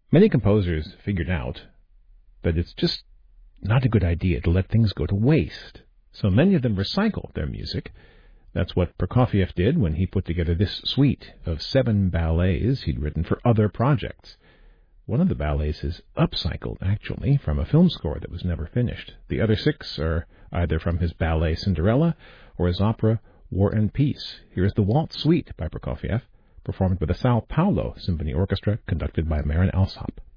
Many composers figured out that it's just not a good idea to let things go to waste. So many of them recycle their music. That's what Prokofiev did when he put together this suite of 7 ballets he'd written for other projects. One of the ballets is upcycled, actually, from a film score that was never finished. The other 6 are either from his ballet Cinderella or his opera War and Peace. Here is the Waltz Suite by Prokofiev, performed by the Sao Paulo Symphony Orchestra, conducted by Marin Alsop.